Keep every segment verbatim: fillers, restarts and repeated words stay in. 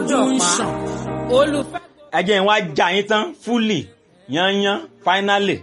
lójú ń ṣàn olùfẹ́. ẹ jẹ́ n wá já yín tán fúlì yányán finally.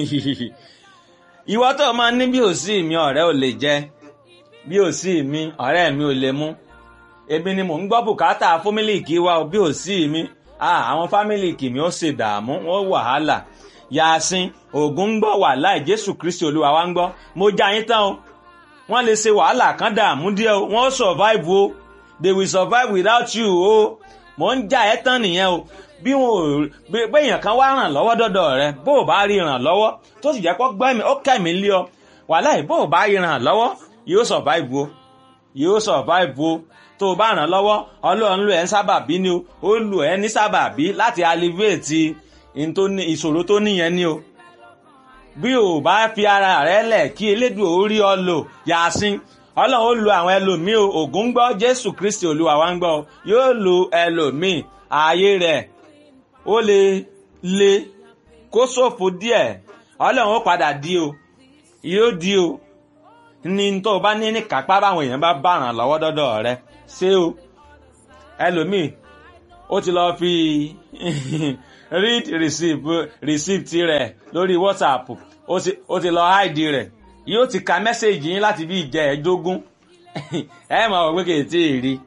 ìwọ tó máa ní bí ò sí mi ọ̀rẹ́ ò lè jẹ bí ò sí mi ọ̀rẹ́ mi ò lè mú èmi ni mò ń gbọ́ bùkátà fámílìkì wa ò bí ò sí mi àwọn fámílìkì mi ó ṣe dààmú wọn wàhálà yàásín ògùn ń gbọ́ wàhálà Jésù Kristi Olúwa wa ń gbọ́ mo já yín tán o wọ́n lè ṣe wàhálà kan dààmú díẹ̀ o wọ́n survive o they will survive without you o mò ń já ẹ tán nìyẹn o bí wọn ò bí èèyàn kan wá ràn lọ́wọ́ dọ́dọ̀ rẹ bó o bá rí ràn lọ́wọ́ tó sì jẹ́ pọ́ gbẹ́mí ó kẹ́mi lé ọ wàhálà yìí bó o bá rí ràn lọ́wọ́ yóò survive o yóò survive o tó o bá ràn lọ́wọ́ Ọlọ́run lò ẹ́ ń sábàbí ni o ó lò ẹ́ ní sábàbí láti alleviate ìṣòro tó níyẹn ni o bí o bá fi ara rẹ lẹ̀ kí Elédùà ó rí ọ lò yàásín Ọlọ́run ó lo àwọn ẹlòmíì o ògùn ń gbọ́ Jésù Kristi Olúwa wa ń gbọ́ yóò lo ẹlòmíì ààyè rẹ̀ ó lè le kó ṣòfò díẹ̀ Ọlọ́run ó padà di o yóò di o ní tó o bá ní ní kápá báwọn èèyàn bá bá ràn lọ́wọ́ dọ́dọ̀ rẹ ṣé o ẹlòmíì ó ti lọ fi read receipt receipt rẹ̀ lórí WhatsApp ó ti lọ hide rẹ̀ yóò ti ka mẹ́sẹ̀gì yín láti bí ìjẹ́ ẹ̀ẹ́dógún ẹ máa wọ̀ pé kì í tí ì rí.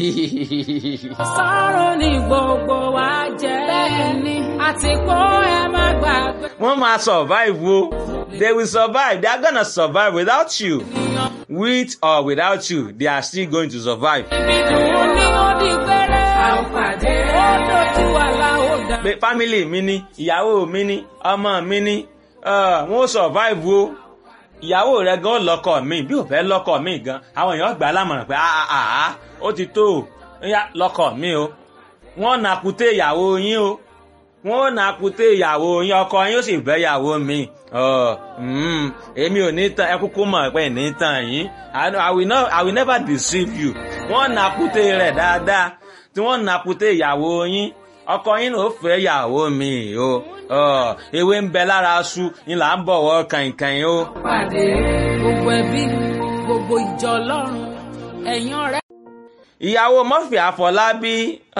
sọ̀rọ̀ ní gbogbo wa jẹ́ bẹ́ẹ̀ ni àti kó ẹ má gbàgbé. wọ́n máa survive o they will survive they are gonna survive without you with or without you they are still going to survive. ibi dùn ní ó di gbére. a ò pàdé ó dojú wa la ó dá. pé family mi ni ìyàwó mi ni ọmọ mi ni wọ́n survive o. ìyàwó rẹ gan lọ́kọ mi bí ò fẹ́ lọ́kọ mi gan àwọn èèyàn gbà lámọ̀ràn pé àà ó ti tó o lọ́kọ mi o wọ́n nàkúté ìyàwó yín o wọ́n nàkúté ìyàwó yín ọkọ yín ó sì fẹ́ ìyàwó mi èmi ò ní tàn ẹ kúkú mọ̀ pé ní tàn yín I will not I will never deceive you wọ́n nàkúté rẹ̀ dáadáa tí wọ́n nàkúté ìyàwó yín ọkọ yín ló fẹ́ ìyàwó mi o ewé ń bẹ lára aṣu ni là ń bọ̀wọ̀ kàìnkàìn o. pàdé gbogbo ẹbí gbogbo ìjọ Ọlọ́run ẹ̀yin ọ̀rẹ́. ìyàwó Murphy Àfọlábí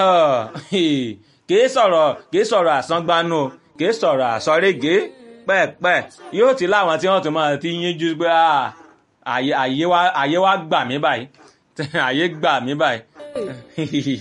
kìí sọ̀rọ̀ kìí sọ̀rọ̀ àsángbánú o kìí sọ̀rọ̀ àsọ̀régé pẹ́ẹ̀pẹ́ yóò ti láwọn tí wọ́n tún máa ti yínjú pé àyè wa gbà mí báyìí àyè gbà mí báyìí.